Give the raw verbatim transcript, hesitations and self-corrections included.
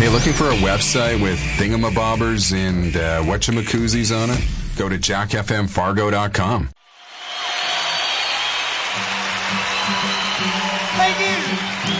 Hey, looking for a website with thingamabobbers and uh, whatchamacoozies on it? Go to jack f m fargo dot com. Thank you.